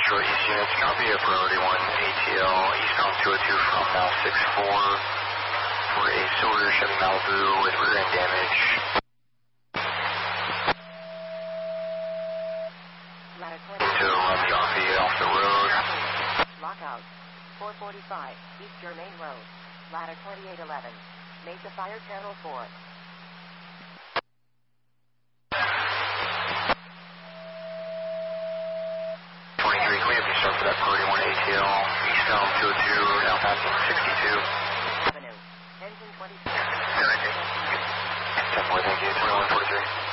Detroit East units, copy a priority 1 ATL eastbound 202 from Mile 64 for a silver Chevy Malibu with rear end damage. To run the off the road. Lockout. 445 East Germain Road. Ladder 2811. Make the fire channel 4. 23, can we have you start for that priority 1 ATL eastbound 202, now passing 62. Avenue. Engine 26. 10-4, thank you, 2143.